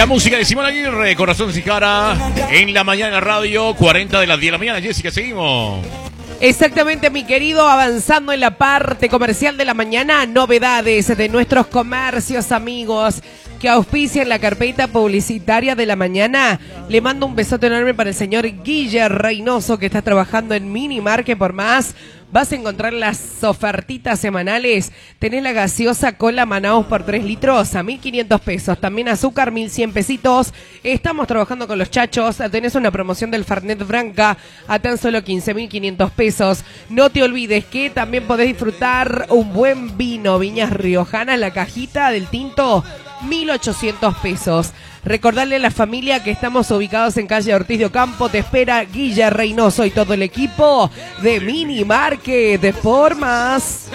La música de Simón Aguirre, Corazón Cijara, en la mañana radio, 40 de las 10 de la mañana. Jessica, seguimos. Exactamente, mi querido, avanzando en la parte comercial de la mañana, novedades de nuestros comercios amigos que auspician la carpeta publicitaria de la mañana. Le mando un besote enorme para el señor Guille Reynoso, que está trabajando en Minimar, que por más vas a encontrar las ofertitas semanales. Tenés la gaseosa Cola Manaos por 3 litros a 1.500 pesos. También azúcar, 1.100 pesitos. Estamos trabajando con los chachos. Tenés una promoción del Fernet Branca a tan solo 15.500 pesos. No te olvides que también podés disfrutar un buen vino. Viñas Riojanas, la cajita del tinto, 1.800 pesos. Recordarle a la familia que estamos ubicados en calle Ortiz de Ocampo. Te espera Guille Reynoso y todo el equipo de Mini Market de Formas.